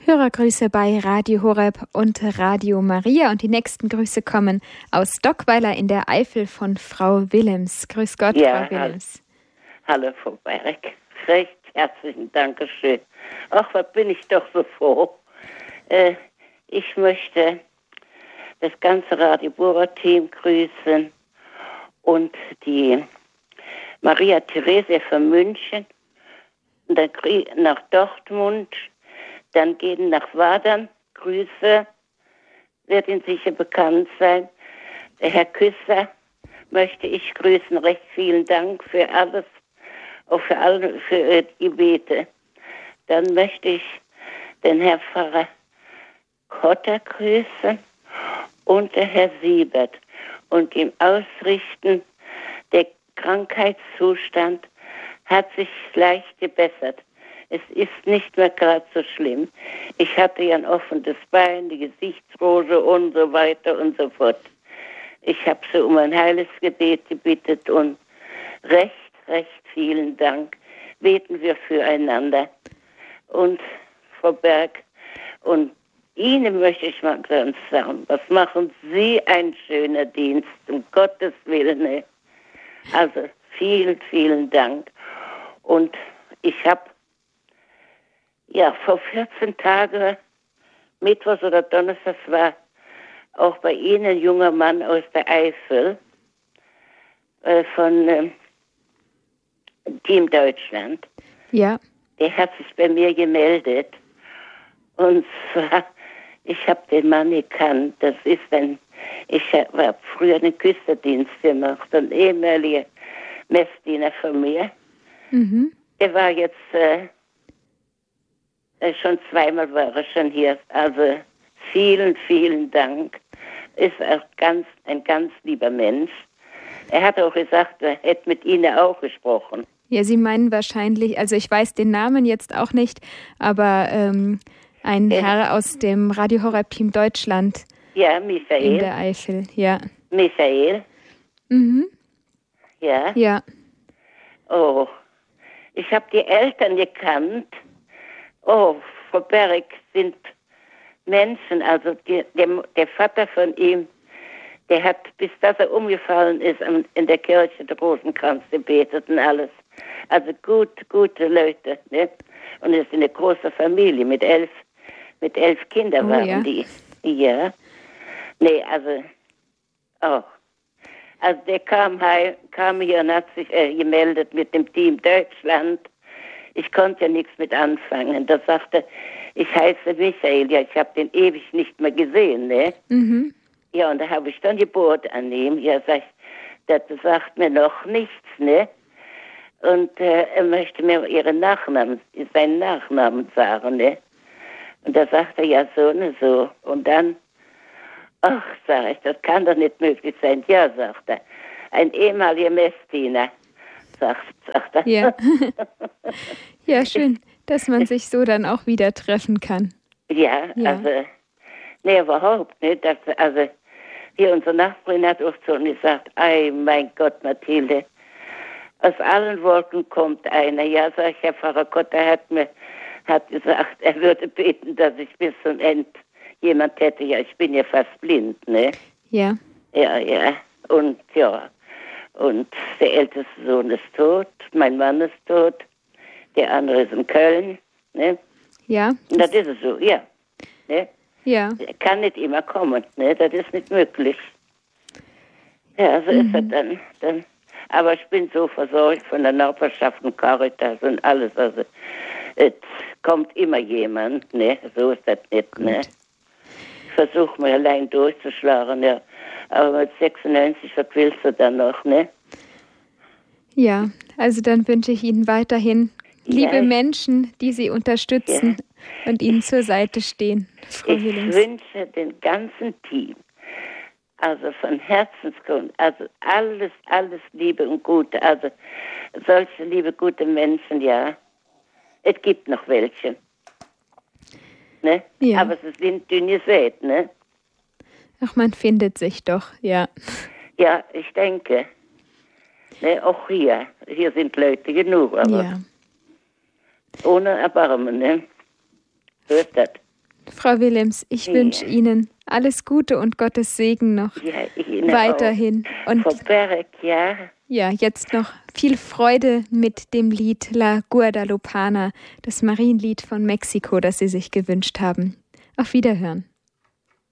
Hörergrüße bei Radio Horeb und Radio Maria und die nächsten Grüße kommen aus Dockweiler in der Eifel von Frau Willems. Grüß Gott, Ja, Frau Willems. Hallo, Frau Berg. Recht herzlichen Dankeschön. Ach, was bin ich doch so froh. Ich möchte das ganze Radio Bora-Team grüßen und die Maria Therese von München, und dann nach Dortmund, dann gehen nach Wadern Grüße, wird Ihnen sicher bekannt sein. Der Herr Küsser möchte ich grüßen. Recht vielen Dank für alles, auch für die Gebete. Dann möchte ich den Herrn Pfarrer Kotter grüßen und der Herr Siebert und ihm ausrichten, der Krankheitszustand hat sich leicht gebessert. Es ist nicht mehr gerade so schlimm. Ich hatte ja ein offenes Bein, die Gesichtsrose und so weiter und so fort. Ich habe sie um ein heiles Gebet gebeten und recht vielen Dank. Beten wir füreinander. Und Frau Berg, und Ihnen möchte ich mal ganz sagen, was machen Sie ein schöner Dienst, um Gottes Willen. Also vielen Dank. Und ich habe vor 14 Tagen, Mittwochs oder Donnerstags, war auch bei Ihnen ein junger Mann aus der Eifel von Team Deutschland. Ja. Der hat sich bei mir gemeldet. Und zwar, ich habe den Mann gekannt. Das ist ich habe früher einen Küsterdienst gemacht, ein ehemaliger Messdiener von mir. Mhm. Der war jetzt schon zweimal war er schon hier. Also vielen Dank. Ist auch ein ganz lieber Mensch. Er hat auch gesagt, er hätte mit Ihnen auch gesprochen. Ja, Sie meinen wahrscheinlich, also ich weiß den Namen jetzt auch nicht, aber ein Herr aus dem Radio Horeb Team Deutschland. Ja, Michael. In der Eifel, ja. Michael. Mhm. Ja. Ja. Oh, ich habe die Eltern gekannt. Oh, Frau Berg, sind Menschen, also der Vater von ihm, der hat, bis dass er umgefallen ist, in der Kirche den Rosenkranz gebetet und alles. Also gute Leute, ne? Und es ist eine große Familie, mit 11 Kindern waren die. Ja. Nee, also, Also der kam hier und hat sich gemeldet mit dem Team Deutschland. Ich konnte ja nichts mit anfangen. Da sagte, ich heiße Michael, ja, ich habe den ewig nicht mehr gesehen, ne? Mhm. Ja, und da habe ich dann Gebot an ihm. Ja, das sagt mir noch nichts, ne? Und er möchte mir seinen Nachnamen sagen, ne? Und da sagt er, ja, so und so. Und dann, ach, sag ich, das kann doch nicht möglich sein. Ja, sagt er, ein ehemaliger Messdiener, sagt er. Ja. Ja, schön, dass man sich so dann auch wieder treffen kann. Ja. Also, nee, überhaupt nicht. Also, hier unsere Nachbarin hat auch zu uns gesagt, ei, mein Gott, Mathilde, aus allen Wolken kommt einer. Ja, sag ich, Herr Pfarrer Kotter hat gesagt, er würde beten, dass ich bis zum Ende jemand hätte. Ja, ich bin ja fast blind, ne? Ja. Ja. Und der älteste Sohn ist tot, mein Mann ist tot, der andere ist in Köln, ne? Ja. Und das ist es so, ja. Ne? Ja. Er kann nicht immer kommen, ne? Das ist nicht möglich. Ja, so ist es dann. Aber ich bin so versorgt von der Nachbarschaft und Caritas und alles. Also es kommt immer jemand, ne? So ist das nicht, ne? Ich versuche mal allein durchzuschlagen, ja. Aber mit 96, was willst du dann noch, ne? Ja, also dann wünsche ich Ihnen weiterhin liebe Menschen, die Sie unterstützen und Ihnen zur Seite stehen, Frau Willems. Ich wünsche dem ganzen Team, also von Herzensgrund, also alles Liebe und Gute, also solche liebe, gute Menschen, ja. Es gibt noch welche, ne? Ja. Aber sie sind dünn gesät, ne? Ach, man findet sich doch, ja. Ja, ich denke. Ne, auch hier sind Leute genug, aber ohne Erbarmen, ne? So ist das. Frau Willems, ich wünsche Ihnen alles Gute und Gottes Segen noch weiterhin. Auch. Und Frau Berek, ja. Ja, jetzt noch viel Freude mit dem Lied La Guadalupana, das Marienlied von Mexiko, das Sie sich gewünscht haben. Auf Wiederhören.